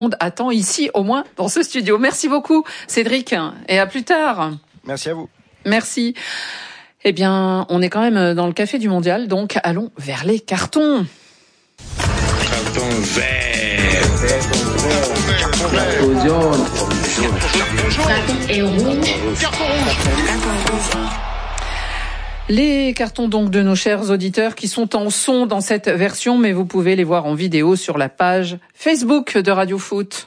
attend ici, au moins, dans ce studio. Merci beaucoup, Cédric, et à plus tard. Merci à vous. Merci. Eh bien, on est quand même dans le café du mondial, donc allons vers les cartons. Carton vert. Carton jaune. Carton et rouge. Carton rouge. Les cartons donc de nos chers auditeurs qui sont en son dans cette version, mais vous pouvez les voir en vidéo sur la page Facebook de Radio Foot.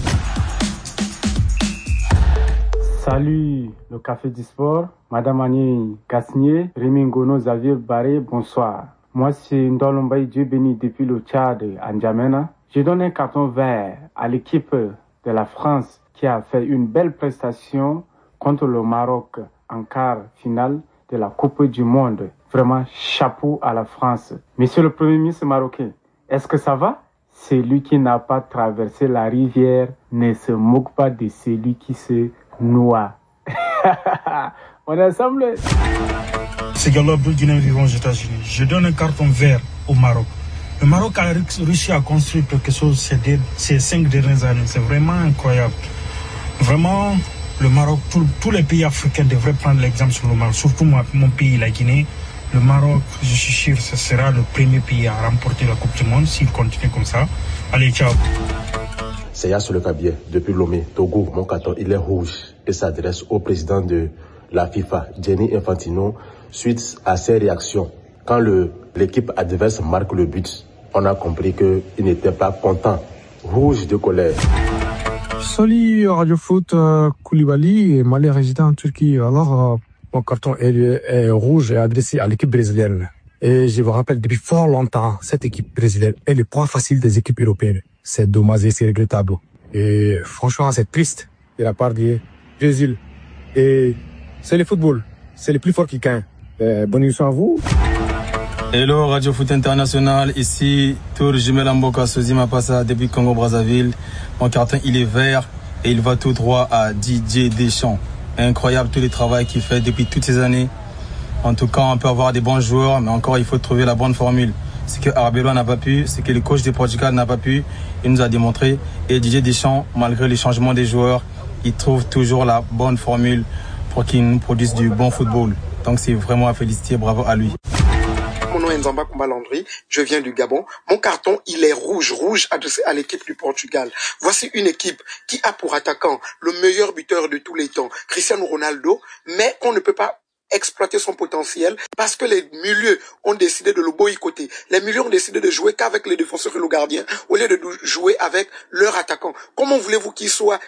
Salut, le Café du Sport. Madame Annie Gasnier, Rémi Ngono, Xavier Barré, bonsoir. Moi, c'est Ndolombaï Dieu béni depuis le Tchad, à N'Djamena. Je donne un carton vert à l'équipe de la France qui a fait une belle prestation contre le Maroc en quart finale de la Coupe du Monde. Vraiment, chapeau à la France. Monsieur le Premier ministre marocain, est-ce que ça va? Celui qui n'a pas traversé la rivière ne se moque pas de celui qui se noie. On est ensemble. C'est Gallo Bourguinet vivant aux États-Unis. Je donne un carton vert au Maroc. Le Maroc a réussi à construire quelque chose ces 5 dernières années. C'est vraiment incroyable. Vraiment, le Maroc, tous les pays africains devraient prendre l'exemple sur le Maroc. Surtout mon pays, la Guinée. Le Maroc, je suis sûr, ce sera le premier pays à remporter la Coupe du Monde s'il continue comme ça. Allez, ciao. C'est Yassou Le Cabier, depuis Lomé, Togo. Mon carton, il est rouge et s'adresse au président de la FIFA, Gianni Infantino, suite à ses réactions. Quand l'équipe adverse marque le but, on a compris qu'il n'était pas content. Rouge de colère. Salut Radio Foot, Koulibaly, Mali résident en Turquie. Alors, mon carton est rouge et adressé à l'équipe brésilienne. Et je vous rappelle, depuis fort longtemps, cette équipe brésilienne est le point facile des équipes européennes. C'est dommage et c'est regrettable. Et franchement, c'est triste de la part du Brésil. Et c'est le football. C'est le plus fort qui gagne. Bonne nuit à vous. Hello Radio Foot International, ici Tour Jimel Amboka Sozima Passa depuis Congo-Brazzaville. Mon carton il est vert et il va tout droit à Didier Deschamps. Incroyable tout le travail qu'il fait depuis toutes ces années. En tout cas, on peut avoir des bons joueurs, mais encore il faut trouver la bonne formule. Ce que Arbeloa n'a pas pu, ce que le coach du Portugal n'a pas pu, il nous a démontré. Et Didier Deschamps, malgré les changements des joueurs, il trouve toujours la bonne formule pour qu'il nous produise du bon football. Donc c'est vraiment à féliciter, bravo à lui. Mon nom est Nzamba Kumbalandri, je viens du Gabon. Mon carton, il est rouge adressé à l'équipe du Portugal. Voici une équipe qui a pour attaquant le meilleur buteur de tous les temps, Cristiano Ronaldo, mais on ne peut pas exploiter son potentiel parce que les milieux ont décidé de le boycotter. Les milieux ont décidé de jouer qu'avec les défenseurs et le gardien au lieu de jouer avec leur attaquant. Comment voulez-vous qu'il soit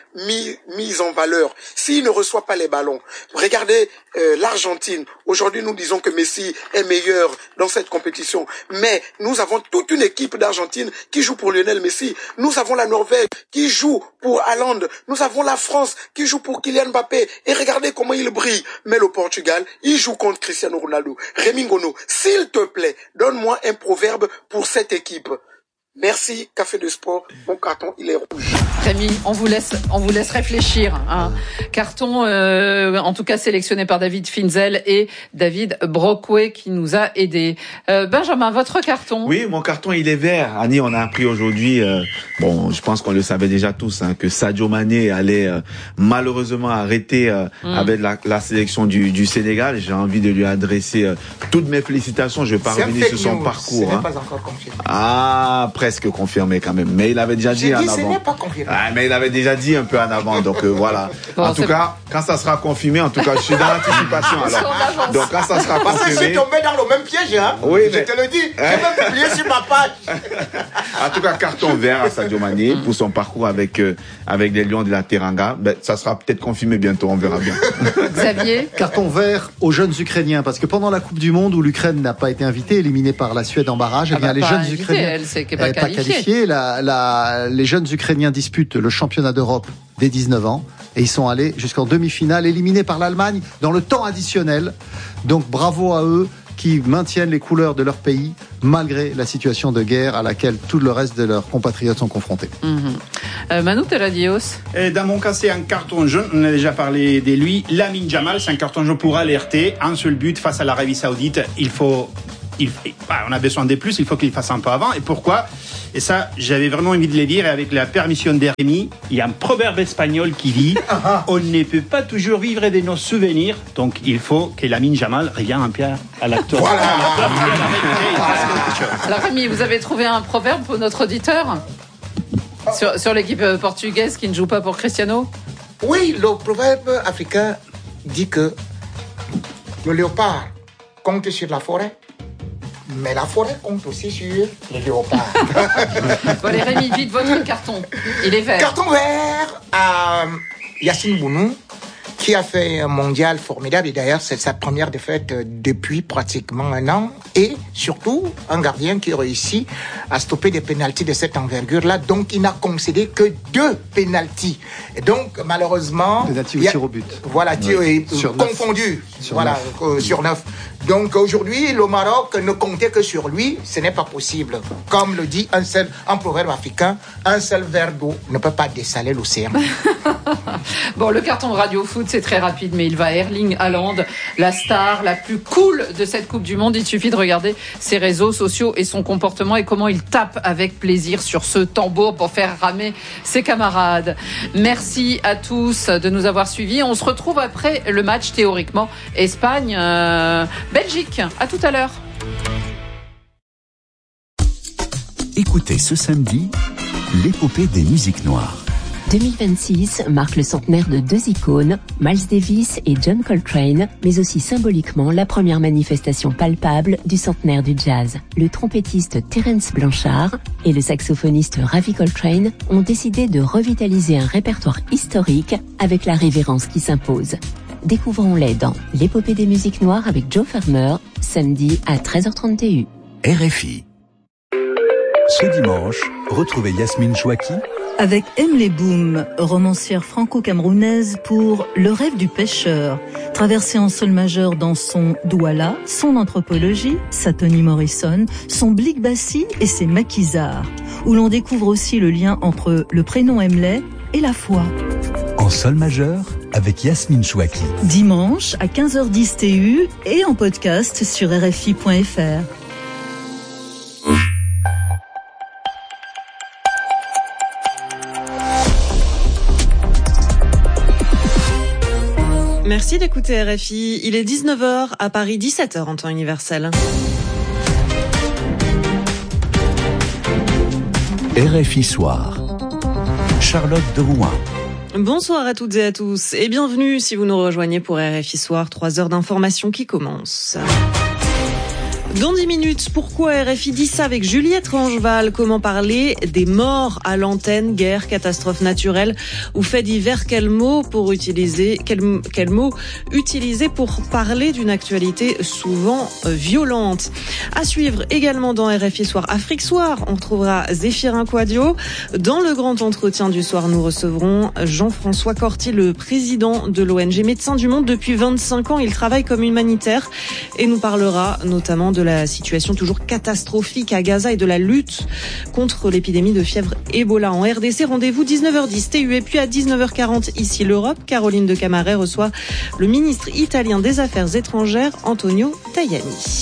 mis en valeur s'il ne reçoit pas les ballons? Regardez l'Argentine. Aujourd'hui, nous disons que Messi est meilleur dans cette compétition. Mais nous avons toute une équipe d'Argentine qui joue pour Lionel Messi. Nous avons la Norvège qui joue pour Haaland. Nous avons la France qui joue pour Kylian Mbappé. Et regardez comment il brille. Mais le Portugal, il joue contre Cristiano Ronaldo. Rémi Ngono, s'il te plaît, donne-moi un proverbe pour cette équipe. Merci, Café de Sport. Mon carton, il est rouge. Rémi, on vous laisse réfléchir. Hein. Carton, en tout cas sélectionné par David Finzel et David Brockway qui nous a aidés. Benjamin, votre carton? Oui, mon carton, il est vert. Annie, on a appris aujourd'hui, je pense qu'on le savait déjà tous, que Sadio Mané allait malheureusement arrêter avec la sélection du Sénégal. J'ai envie de lui adresser toutes mes félicitations. Je vais pas revenir sur son parcours. Ce n'est pas encore confirmé. Ah, presque confirmé quand même. Mais il avait déjà dit en avant. Ce n'est pas confirmé. Ah, mais il avait déjà dit un peu en avant. Donc voilà. Bon, en tout cas, quand ça sera confirmé, en tout cas, je suis dans l'anticipation. Alors. Donc quand ça sera confirmé. Parce que je suis tombé dans le même piège, hein. Oui, je te le dis. J'ai même publié sur ma page. En tout cas, carton vert à Sadio Mané pour son parcours avec les Lions de la Teranga. Ça sera peut-être confirmé bientôt. On verra bien. Xavier? Carton vert aux jeunes Ukrainiens, parce que pendant la Coupe du Monde où l'Ukraine n'a pas été invitée, éliminée par la Suède en barrage, les jeunes Ukrainiens pas qualifiée. Les jeunes Ukrainiens disputent le championnat d'Europe dès 19 ans et ils sont allés jusqu'en demi-finale, éliminés par l'Allemagne dans le temps additionnel. Donc bravo à eux qui maintiennent les couleurs de leur pays malgré la situation de guerre à laquelle tout le reste de leurs compatriotes sont confrontés. Manu Terradios. Dans mon cas, c'est un carton jaune. On a déjà parlé de lui. Lamine Jamal, c'est un carton jaune pour alerter. Un seul but face à l'Arabie Saoudite. On a besoin de plus. Il faut qu'il fasse un peu avant. Et pourquoi? Et ça, j'avais vraiment envie de le dire. Et avec la permission d'Hérémy, il y a un proverbe espagnol qui dit « On ne peut pas toujours vivre de nos souvenirs, donc il faut que Lamine Jamal revienne un peu à l'acteur. » Voilà. Alors Rémi, vous avez trouvé un proverbe pour notre auditeur sur l'équipe portugaise qui ne joue pas pour Cristiano? Oui, le proverbe africain dit que le léopard compte sur la forêt, mais la forêt compte aussi sur le léopard. Bon, allez Rémi, vite votre carton. Il est vert. Carton vert à Yacine Bounou, qui a fait un mondial formidable. Et d'ailleurs, c'est sa première défaite depuis pratiquement un an. Et surtout, un gardien qui réussit à stopper des pénaltys de cette envergure-là. Donc, il n'a concédé que 2 pénaltys. Et donc, malheureusement... Pénalty ou tir au but. Voilà, tir confondu. Sur 9. Donc, aujourd'hui, le Maroc ne comptait que sur lui. Ce n'est pas possible. Comme le dit un proverbe africain, un seul verre d'eau ne peut pas dessaler l'océan. Bon, le carton Radio Foot, c'est très rapide, mais il va à Erling Haaland, la star la plus cool de cette Coupe du Monde. Il suffit de regarder ses réseaux sociaux et son comportement et comment il tape avec plaisir sur ce tambour pour faire ramer ses camarades. Merci à tous de nous avoir suivis. On se retrouve après le match, théoriquement, Espagne-Belgique. À tout à l'heure. Écoutez ce samedi l'épopée des musiques noires. 2026 marque le centenaire de 2 icônes, Miles Davis et John Coltrane, mais aussi symboliquement la première manifestation palpable du centenaire du jazz. Le trompettiste Terence Blanchard et le saxophoniste Ravi Coltrane ont décidé de revitaliser un répertoire historique avec la révérence qui s'impose. Découvrons-les dans l'épopée des musiques noires avec Joe Farmer, samedi à 13h30 TU. RFI. Ce dimanche, retrouvez Yasmine Chouaki avec Emily Boom, romancière franco-camerounaise pour Le rêve du pêcheur, traversée en sol majeur dans son Douala, son anthropologie, sa Toni Morrison, son Blik Bassi et ses maquisards, où l'on découvre aussi le lien entre le prénom Emily et la foi. En sol majeur avec Yasmine Chouaki. Dimanche à 15h10 TU et en podcast sur RFI.fr. Merci d'écouter RFI. Il est 19h à Paris, 17h en temps universel. RFI Soir. Charlotte de Rouen. Bonsoir à toutes et à tous et bienvenue si vous nous rejoignez pour RFI Soir, 3 heures d'information qui commencent. Dans 10 minutes, pourquoi RFI dit ça avec Juliette Rangeval? Comment parler des morts à l'antenne, guerre, catastrophe naturelle ou faits divers? Quel mot utiliser pour parler d'une actualité souvent violente? À suivre également dans RFI Soir, Afrique Soir, on retrouvera Zéphirin Quadio. Dans le grand entretien du soir, nous recevrons Jean-François Corti, le président de l'ONG Médecins du Monde. Depuis 25 ans, il travaille comme humanitaire et nous parlera notamment de la situation toujours catastrophique à Gaza et de la lutte contre l'épidémie de fièvre Ebola en RDC. Rendez-vous 19h10 TU et puis à 19h40 ici l'Europe. Caroline de Camaret reçoit le ministre italien des Affaires étrangères Antonio Tajani.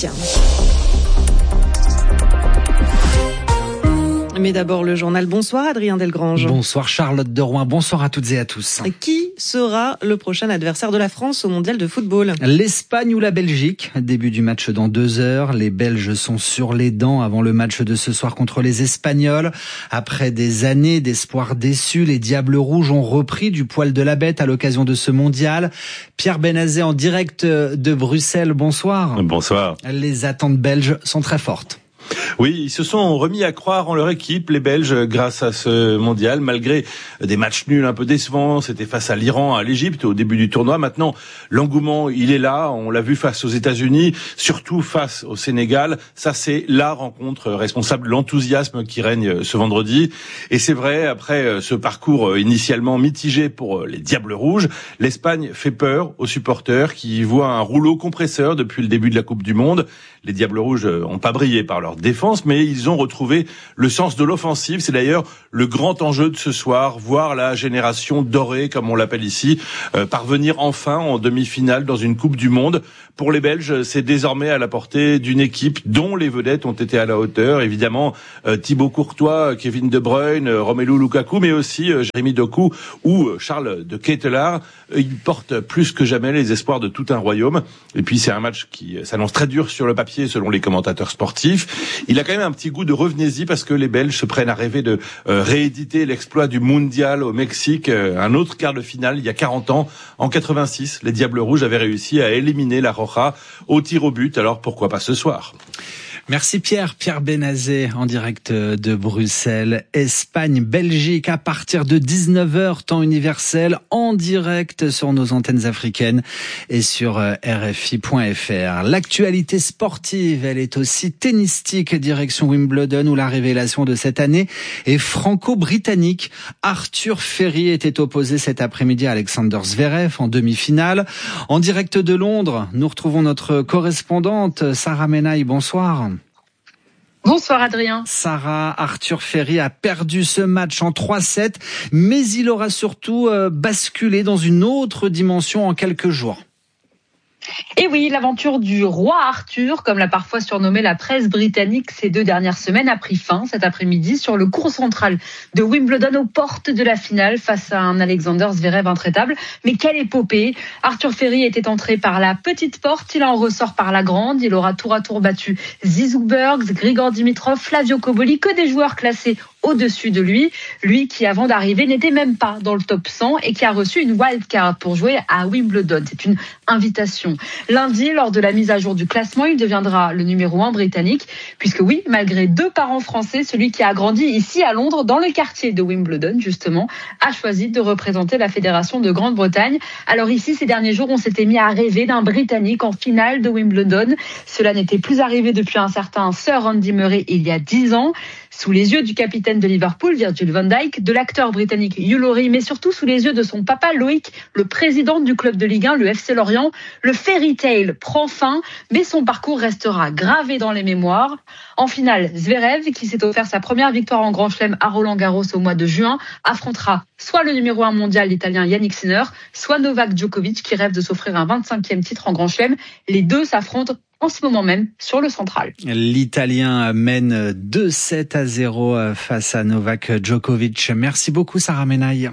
Mais d'abord le journal. Bonsoir Adrien Delgrange. Bonsoir Charlotte de Rouen. Bonsoir à toutes et à tous. Qui sera le prochain adversaire de la France au mondial de football? L'Espagne ou la Belgique? Début du match dans 2 heures. Les Belges sont sur les dents avant le match de ce soir contre les Espagnols. Après des années d'espoir déçus, les Diables Rouges ont repris du poil de la bête à l'occasion de ce mondial. Pierre Benazet en direct de Bruxelles. Bonsoir. Bonsoir. Les attentes belges sont très fortes. Oui, ils se sont remis à croire en leur équipe, les Belges, grâce à ce mondial, malgré des matchs nuls un peu décevants. C'était face à l'Iran, à l'Égypte au début du tournoi. Maintenant, l'engouement, il est là. On l'a vu face aux États-Unis, surtout face au Sénégal. Ça, c'est la rencontre responsable de l'enthousiasme qui règne ce vendredi. Et c'est vrai, après ce parcours initialement mitigé pour les Diables Rouges, l'Espagne fait peur aux supporters qui voient un rouleau compresseur depuis le début de la Coupe du Monde. Les Diables Rouges n'ont pas brillé par leur défense, mais ils ont retrouvé le sens de l'offensive. C'est d'ailleurs le grand enjeu de ce soir, voir la génération dorée, comme on l'appelle ici, parvenir enfin en demi-finale dans une Coupe du Monde. Pour les Belges, c'est désormais à la portée d'une équipe dont les vedettes ont été à la hauteur. Évidemment, Thibaut Courtois, Kevin De Bruyne, Romelu Lukaku, mais aussi Jérémy Doku ou Charles de Ketelaar. Ils portent plus que jamais les espoirs de tout un royaume. Et puis, c'est un match qui s'annonce très dur sur le papier, selon les commentateurs sportifs. Il a quand même un petit goût de revenez-y parce que les Belges se prennent à rêver de rééditer l'exploit du Mondial au Mexique, un autre quart de finale il y a 40 ans. En 86, les Diables Rouges avaient réussi à éliminer la Roja au tir au but, alors pourquoi pas ce soir? Merci Pierre Benazet en direct de Bruxelles. Espagne, Belgique à partir de 19h temps universel en direct sur nos antennes africaines et sur RFI.fr. L'actualité sportive, elle est aussi tennistique direction Wimbledon où la révélation de cette année est franco-britannique. Arthur Ferry était opposé cet après-midi à Alexander Zverev en demi-finale. En direct de Londres, nous retrouvons notre correspondante Sarah Menaille. Bonsoir. Bonsoir Adrien. Sarah, Arthur Ferry a perdu ce match en 3-7, mais il aura surtout basculé dans une autre dimension en quelques jours. Et oui, l'aventure du roi Arthur, comme l'a parfois surnommé la presse britannique ces 2 dernières semaines, a pris fin cet après-midi sur le court central de Wimbledon aux portes de la finale face à un Alexander Zverev intraitable. Mais quelle épopée! Arthur Ferry était entré par la petite porte, il en ressort par la grande. Il aura tour à tour battu Zizou Bergs, Grigor Dimitrov, Flavio Cobolli, que des joueurs classés au-dessus de lui qui avant d'arriver n'était même pas dans le top 100 et qui a reçu une wildcard pour jouer à Wimbledon. C'est une invitation. Lundi, lors de la mise à jour du classement, il deviendra le numéro 1 britannique, puisque oui, malgré 2 parents français, celui qui a grandi ici à Londres, dans le quartier de Wimbledon justement, a choisi de représenter la Fédération de Grande-Bretagne. Alors ici, ces derniers jours, on s'était mis à rêver d'un Britannique en finale de Wimbledon. Cela n'était plus arrivé depuis un certain Sir Andy Murray il y a 10 ans. Sous les yeux du capitaine de Liverpool, Virgil van Dijk, de l'acteur britannique Hugh Laurie, mais surtout sous les yeux de son papa Loïc, le président du club de Ligue 1, le FC Lorient, le fairy tale prend fin, mais son parcours restera gravé dans les mémoires. En finale, Zverev, qui s'est offert sa première victoire en Grand Chelem à Roland-Garros au mois de juin, affrontera soit le numéro 1 mondial, l'italien Yannick Sinner, soit Novak Djokovic, qui rêve de s'offrir un 25e titre en Grand Chelem. Les deux s'affrontent en ce moment même sur le central. L'Italien mène 2-7-0 face à Novak Djokovic. Merci beaucoup Sarah Menaille.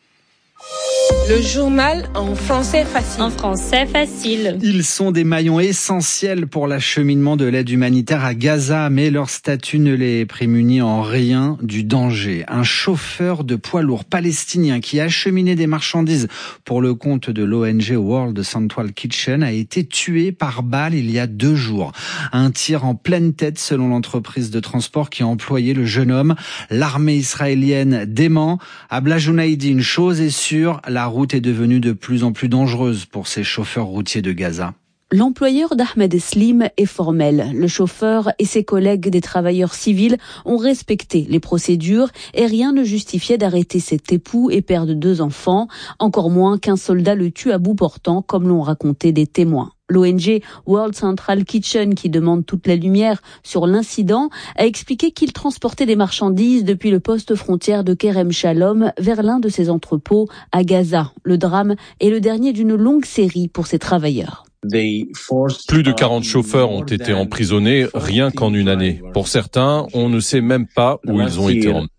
Le journal en français facile. En français facile. Ils sont des maillons essentiels pour l'acheminement de l'aide humanitaire à Gaza, mais leur statut ne les prémunit en rien du danger. Un chauffeur de poids lourd palestinien qui acheminait des marchandises pour le compte de l'ONG World Central Kitchen a été tué par balle il y a 2 jours. Un tir en pleine tête selon l'entreprise de transport qui a employé le jeune homme. L'armée israélienne dément. Abla Jounaidi, une chose est sûre, la route est devenue de plus en plus dangereuse pour ces chauffeurs routiers de Gaza. L'employeur d'Ahmed Eslim est formel. Le chauffeur et ses collègues des travailleurs civils ont respecté les procédures et rien ne justifiait d'arrêter cet époux et père de 2 enfants, encore moins qu'un soldat le tue à bout portant, comme l'ont raconté des témoins. L'ONG World Central Kitchen, qui demande toute la lumière sur l'incident, a expliqué qu'il transportait des marchandises depuis le poste frontière de Kerem Shalom vers l'un de ses entrepôts à Gaza. Le drame est le dernier d'une longue série pour ces travailleurs. Plus de 40 chauffeurs ont été emprisonnés rien qu'en une année. Pour certains, on ne sait même pas où ils ont été emmenés.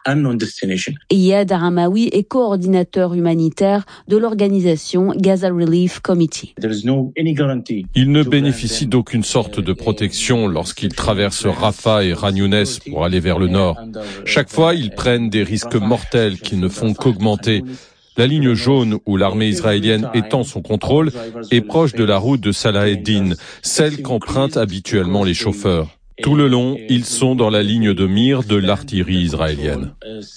Iyad Aramaoui est coordinateur humanitaire de l'organisation Gaza Relief Committee. Ils ne bénéficient d'aucune sorte de protection lorsqu'ils traversent Rafah et Khan Younes pour aller vers le nord. Chaque fois, ils prennent des risques mortels qui ne font qu'augmenter. La ligne jaune où l'armée israélienne étend son contrôle est proche de la route de Salah ed-Din, celle qu'empruntent habituellement les chauffeurs. Tout le long, ils sont dans la ligne de mire de l'artillerie israélienne.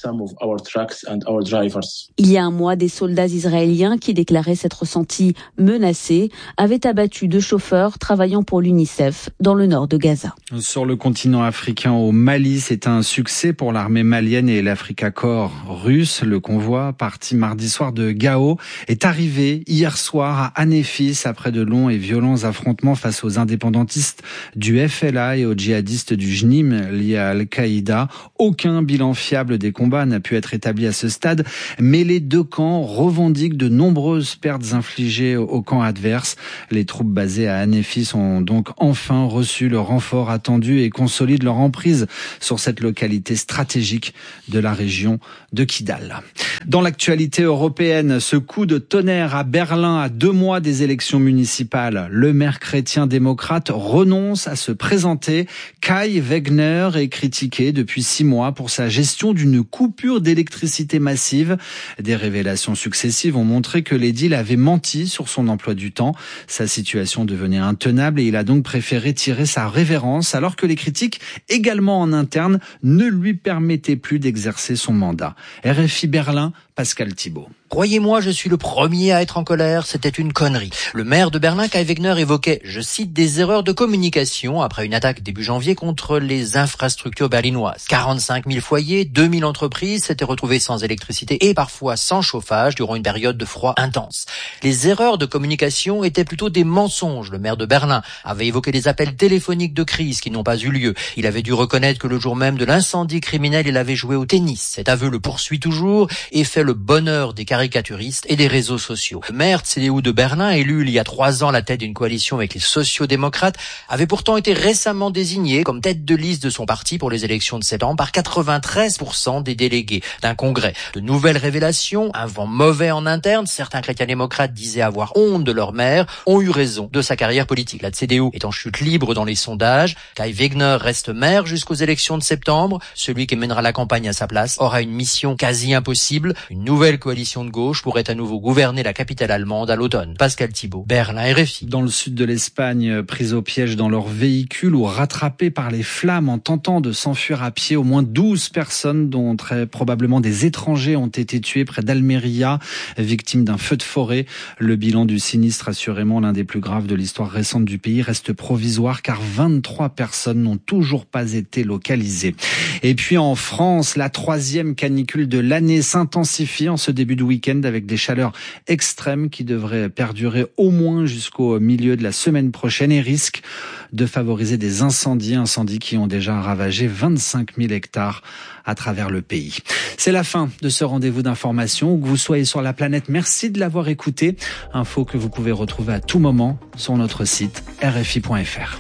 Il y a un mois, des soldats israéliens qui déclaraient s'être sentis menacés avaient abattu 2 chauffeurs travaillant pour l'UNICEF dans le nord de Gaza. Sur le continent africain, au Mali, c'est un succès pour l'armée malienne et l'Africa Corps russe. Le convoi, parti mardi soir de Gao, est arrivé hier soir à Anéfis après de longs et violents affrontements face aux indépendantistes du FLA et aux djihadistes du JNIM liés à Al-Qaïda. Aucun bilan fiable des combats n'a pu être établi à ce stade, mais les 2 camps revendiquent de nombreuses pertes infligées au camp adverse. Les troupes basées à Anéfis ont donc enfin reçu le renfort attendu et consolident leur emprise sur cette localité stratégique de la région de Kidal. Dans l'actualité européenne, ce coup de tonnerre à Berlin à 2 mois des élections municipales. Le maire chrétien-démocrate renonce à se présenter. Kai Wegner est critiqué depuis 6 mois pour sa gestion d'une coupure d'électricité massive. Des révélations successives ont montré que l'édile avait menti sur son emploi du temps. Sa situation devenait intenable et il a donc préféré tirer sa révérence alors que les critiques, également en interne, ne lui permettaient plus d'exercer son mandat. RFI Berlin, Pascal Thibault. Croyez-moi, je suis le premier à être en colère, c'était une connerie. Le maire de Berlin, Kai Wegner, évoquait, je cite, des erreurs de communication après une attaque début janvier contre les infrastructures berlinoises. 45 000 foyers, 2 000 entreprises s'étaient retrouvées sans électricité et parfois sans chauffage durant une période de froid intense. Les erreurs de communication étaient plutôt des mensonges. Le maire de Berlin avait évoqué des appels téléphoniques de crise qui n'ont pas eu lieu. Il avait dû reconnaître que le jour même de l'incendie criminel, il avait joué au tennis. Cet aveu le poursuit toujours et fait le bonheur des caricaturistes et des réseaux sociaux. Le maire CDU de Berlin, élu il y a 3 ans à la tête d'une coalition avec les sociaux-démocrates, avait pourtant été récemment désigné comme tête de liste de son parti pour les élections de septembre par 93% des délégués d'un congrès. De nouvelles révélations, un vent mauvais en interne, certains chrétiens-démocrates disaient avoir honte de leur maire, ont eu raison de sa carrière politique. La CDU est en chute libre dans les sondages. Kai Wegner reste maire jusqu'aux élections de septembre. Celui qui mènera la campagne à sa place aura une mission quasi impossible. Une nouvelle coalition de gauche pourrait à nouveau gouverner la capitale allemande à l'automne. Pascal Thibault, Berlin, RFI. Dans le sud de l'Espagne, pris au piège dans leur véhicule ou rattrapés par les flammes en tentant de s'enfuir à pied, au moins 12 personnes, dont très probablement des étrangers, ont été tuées près d'Almeria, victimes d'un feu de forêt. Le bilan du sinistre, assurément l'un des plus graves de l'histoire récente du pays, reste provisoire car 23 personnes n'ont toujours pas été localisées. Et puis en France, la 3e canicule de l'année s'intensifie en ce début de week-end avec des chaleurs extrêmes qui devraient perdurer au moins jusqu'au milieu de la semaine prochaine et risquent de favoriser des incendies qui ont déjà ravagé 25 000 hectares à travers le pays. C'est la fin de ce rendez-vous d'information. Où que vous soyez sur la planète, merci de l'avoir écouté. Info que vous pouvez retrouver à tout moment sur notre site rfi.fr.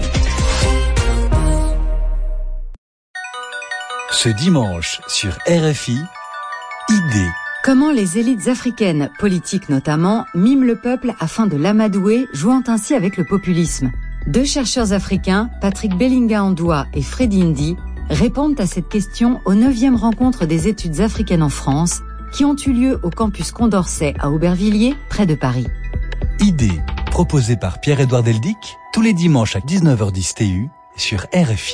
Ce dimanche sur RFI, idée. Comment les élites africaines, politiques notamment, miment le peuple afin de l'amadouer, jouant ainsi avec le populisme. 2 chercheurs africains, Patrick Bellinga-Andoua et Freddy Ndi, répondent à cette question aux 9e rencontres des études africaines en France, qui ont eu lieu au campus Condorcet à Aubervilliers, près de Paris. Idée, proposée par Pierre-Édouard Deldic, tous les dimanches à 19h10 TU sur RFI.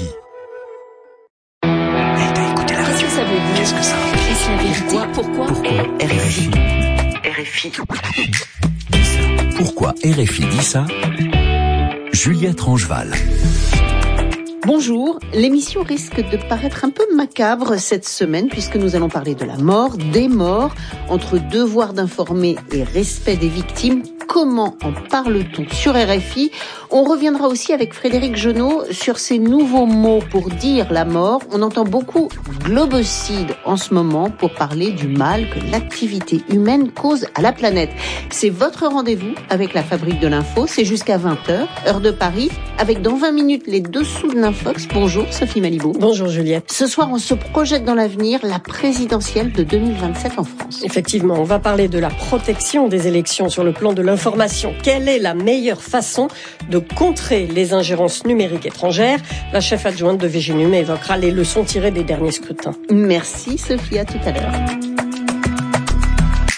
Qu'est-ce que ça veut dire? Est-ce la vérité? Pourquoi RFI? RFI. Pourquoi RFI dit ça? Juliette Rangeval. Bonjour, l'émission risque de paraître un peu macabre cette semaine puisque nous allons parler de la mort, des morts, entre devoir d'informer et respect des victimes. Comment en parle-t-on sur RFI? On reviendra aussi avec Frédéric Genot sur ces nouveaux mots pour dire la mort. On entend beaucoup globocide en ce moment pour parler du mal que l'activité humaine cause à la planète. C'est votre rendez-vous avec la Fabrique de l'Info. C'est jusqu'à 20h, heure de Paris, avec dans 20 minutes les dessous de l'Infox. Bonjour Sophie Malibaud. Bonjour Juliette. Ce soir, on se projette dans l'avenir, la présidentielle de 2027 en France. Effectivement, on va parler de la protection des élections sur le plan de l'information. Quelle est la meilleure façon de contrer les ingérences numériques étrangères? La chef adjointe de Vigilum évoquera les leçons tirées des derniers scrutins. Merci Sophie, à tout à l'heure. Comment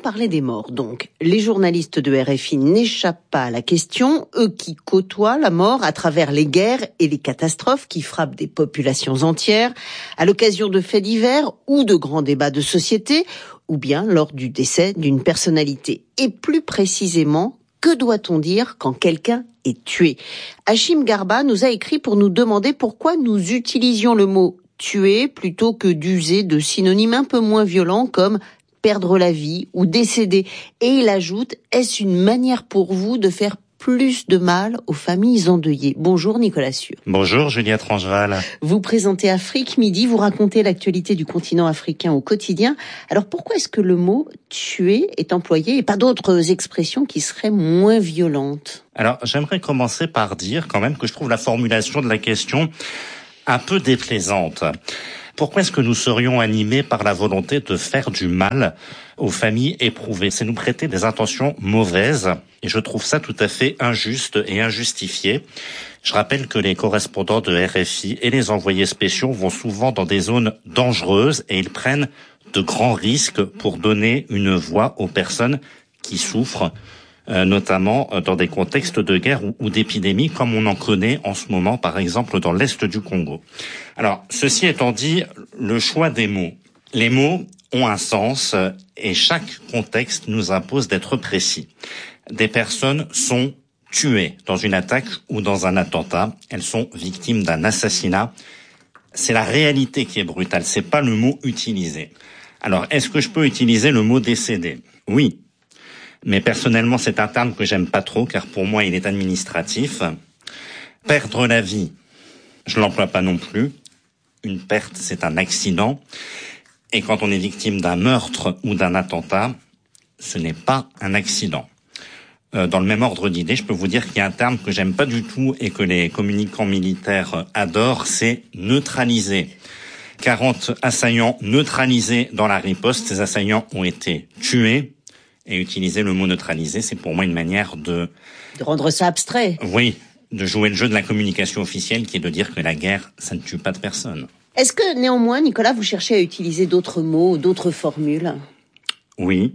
parler des morts, donc. Les journalistes de RFI n'échappent pas à la question, eux qui côtoient la mort à travers les guerres et les catastrophes qui frappent des populations entières, à l'occasion de faits divers ou de grands débats de société, ou bien lors du décès d'une personnalité. Et plus précisément, que doit-on dire quand quelqu'un est tué ? Hachim Garba nous a écrit pour nous demander pourquoi nous utilisions le mot « tuer » plutôt que d'user de synonymes un peu moins violents comme « perdre la vie » ou « décéder ». Et il ajoute « Est-ce une manière pour vous de faire plus de mal aux familles endeuillées ?» Bonjour Nicolas Sûr. Bonjour Juliette Rangeval. Vous présentez Afrique Midi, vous racontez l'actualité du continent africain au quotidien. Alors pourquoi est-ce que le mot « tuer » est employé et pas d'autres expressions qui seraient moins violentes ? Alors j'aimerais commencer par dire quand même que je trouve la formulation de la question un peu déplaisante. Pourquoi est-ce que nous serions animés par la volonté de faire du mal aux familles éprouvées ? C'est nous prêter des intentions mauvaises et je trouve ça tout à fait injuste et injustifié. Je rappelle que les correspondants de RFI et les envoyés spéciaux vont souvent dans des zones dangereuses et ils prennent de grands risques pour donner une voix aux personnes qui souffrent, notamment dans des contextes de guerre ou d'épidémie comme on en connaît en ce moment, par exemple dans l'est du Congo. Alors, ceci étant dit, le choix des mots. Les mots ont un sens et chaque contexte nous impose d'être précis. Des personnes sont tuées dans une attaque ou dans un attentat. Elles sont victimes d'un assassinat. C'est la réalité qui est brutale, c'est pas le mot utilisé. Alors, est-ce que je peux utiliser le mot décédé ? Oui. Mais personnellement, c'est un terme que j'aime pas trop, car pour moi, il est administratif. Perdre la vie, je l'emploie pas non plus. Une perte, c'est un accident. Et quand on est victime d'un meurtre ou d'un attentat, ce n'est pas un accident. Dans le même ordre d'idée, je peux vous dire qu'il y a un terme que j'aime pas du tout et que les communicants militaires adorent, c'est neutraliser. 40 assaillants neutralisés dans la riposte. Ces assaillants ont été tués. Et utiliser le mot neutraliser, c'est pour moi une manière de rendre ça abstrait. Oui, de jouer le jeu de la communication officielle qui est de dire que la guerre, ça ne tue pas de personne. Est-ce que néanmoins, Nicolas, vous cherchez à utiliser d'autres mots, d'autres formules ? Oui.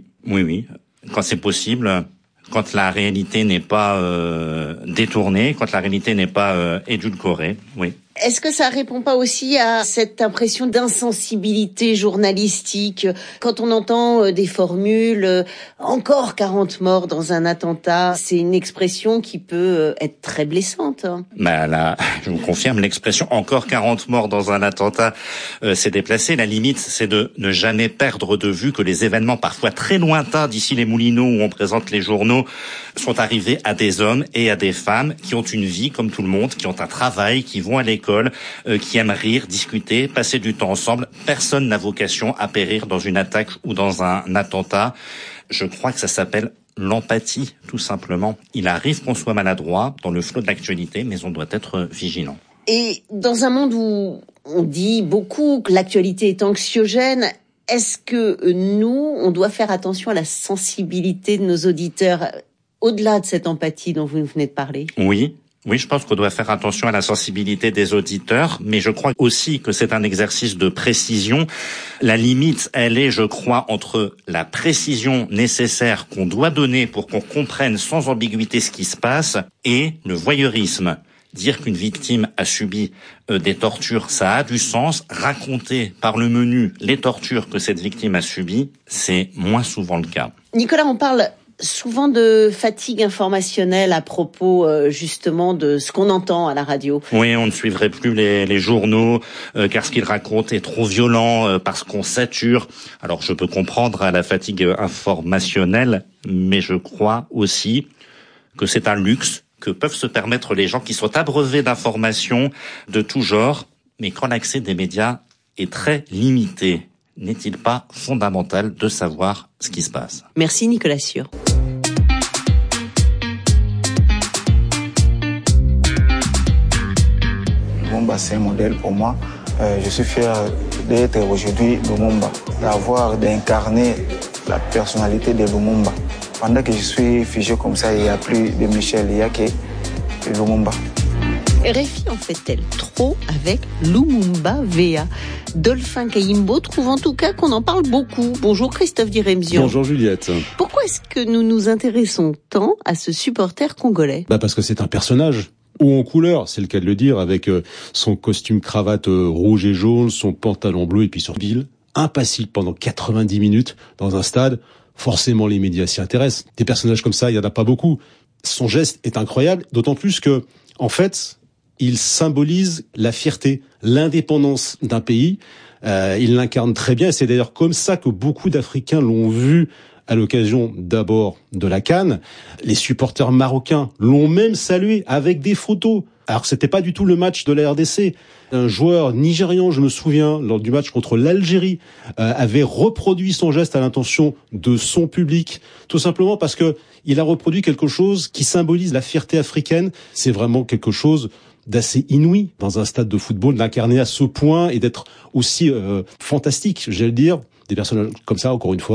Quand c'est possible, quand la réalité n'est pas détournée, quand la réalité n'est pas édulcorée, oui. Est-ce que ça répond pas aussi à cette impression d'insensibilité journalistique quand on entend des formules encore 40 morts dans un attentat? C'est une expression qui peut être très blessante. Là, je vous confirme, l'expression encore 40 morts dans un attentat, c'est déplacé. La limite, c'est de ne jamais perdre de vue que les événements parfois très lointains d'ici les Moulineaux où on présente les journaux sont arrivés à des hommes et à des femmes qui ont une vie comme tout le monde, qui ont un travail, qui vont à l'école, qui aiment rire, discuter, passer du temps ensemble. Personne n'a vocation à périr dans une attaque ou dans un attentat. Je crois que ça s'appelle l'empathie, tout simplement. Il arrive qu'on soit maladroit dans le flot de l'actualité, mais on doit être vigilant. Et dans un monde où on dit beaucoup que l'actualité est anxiogène, est-ce que nous, on doit faire attention à la sensibilité de nos auditeurs, au-delà de cette empathie dont vous venez de parler ? Oui, je pense qu'on doit faire attention à la sensibilité des auditeurs, mais je crois aussi que c'est un exercice de précision. La limite, elle est, je crois, entre la précision nécessaire qu'on doit donner pour qu'on comprenne sans ambiguïté ce qui se passe et le voyeurisme. Dire qu'une victime a subi des tortures, ça a du sens. Raconter par le menu les tortures que cette victime a subies, c'est moins souvent le cas. Nicolas, on parle souvent de fatigue informationnelle à propos justement de ce qu'on entend à la radio. Oui, on ne suivrait plus les journaux car ce qu'ils racontent est trop violent, parce qu'on sature. Alors je peux comprendre la fatigue informationnelle, mais je crois aussi que c'est un luxe que peuvent se permettre les gens qui sont abreuvés d'informations de tout genre, mais quand l'accès des médias est très limité, n'est-il pas fondamental de savoir ce qui se passe ? Merci Nicolas Sûr. Lumumba, c'est un modèle pour moi. Je suis fier d'être aujourd'hui Lumumba, d'incarner la personnalité de Lumumba. Pendant que je suis figé comme ça, il n'y a plus de Michel, il n'y a que Lumumba. RFI en fait-elle trop avec Lumumba Vea? Dolphin Kayimbo trouve en tout cas qu'on en parle beaucoup. Bonjour Christophe Diremzian. Bonjour Juliette. Pourquoi est-ce que nous nous intéressons tant à ce supporter congolais? Parce que c'est un personnage. Ou en couleur, c'est le cas de le dire, avec son costume cravate rouge et jaune, son pantalon bleu et puis son ville. Impassible pendant 90 minutes dans un stade. Forcément, les médias s'y intéressent. Des personnages comme ça, il y en a pas beaucoup. Son geste est incroyable, d'autant plus que, en fait, il symbolise la fierté, l'indépendance d'un pays. Il l'incarne très bien et c'est d'ailleurs comme ça que beaucoup d'Africains l'ont vu à l'occasion d'abord de la CAN. Les supporters marocains l'ont même salué avec des photos. Alors que c'était pas du tout le match de la RDC. Un joueur nigérian, je me souviens, lors du match contre l'Algérie, avait reproduit son geste à l'intention de son public, tout simplement parce que il a reproduit quelque chose qui symbolise la fierté africaine. C'est vraiment quelque chose d'assez inouï dans un stade de football, d'incarner à ce point et d'être aussi fantastique, j'allais dire. Des personnages comme ça, encore une fois,